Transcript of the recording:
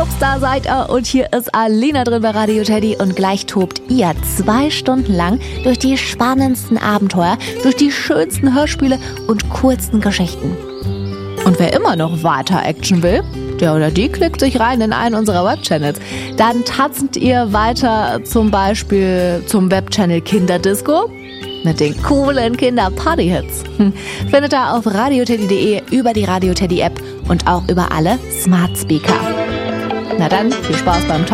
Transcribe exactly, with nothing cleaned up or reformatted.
Schwupps, da seid ihr und hier ist Alina drin bei Radio Teddy und gleich tobt ihr zwei Stunden lang durch die spannendsten Abenteuer, durch die schönsten Hörspiele und coolsten Geschichten. Und wer immer noch weiter Action will, der oder die klickt sich rein in einen unserer Webchannels. Dann tanzt ihr weiter zum Beispiel zum Webchannel Kinderdisco mit den coolen Kinder-Party-Hits. Hm. Findet ihr auf radioteddy punkt de, über die Radio Teddy App und auch über alle Smart Speaker. Na dann, viel Spaß beim Tanzen.